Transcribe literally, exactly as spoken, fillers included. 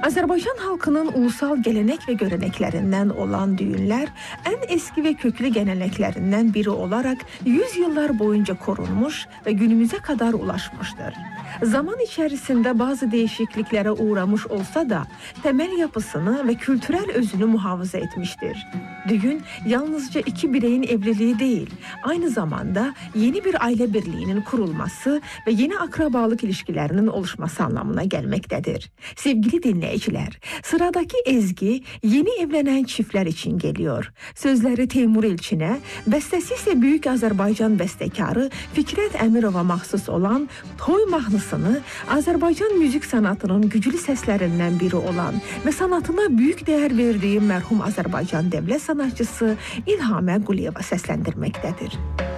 Azərbaycan halkının ulusal gelenek ve göreneklerinden olan düğünler en eski ve köklü geleneklerinden biri olarak yüz yıllar boyunca korunmuş ve günümüze kadar ulaşmıştır. Zaman içerisinde bazı değişikliklere uğramış olsa da temel yapısını ve kültürel özünü muhafaza etmiştir. Düğün yalnızca iki bireyin evliliği değil, aynı zamanda yeni bir aile birliğinin kurulması ve yeni akrabalık ilişkilerinin oluşması anlamına gelmektedir. Sevgili dinleyiciler, sıradaki ezgi yeni evlenen çiftler için geliyor. Sözleri Teymur İlçin'e, bestesi ise Büyük Azerbaycan bestekarı Fikret Emirova mahsus olan Toy mahnısını Azerbaycan müzik sanatının güclü seslerinden biri olan ve sanatına büyük değer verdiği merhum Azerbaycan devlet sanatçısı İlham Quliyeva seslendirmektedir.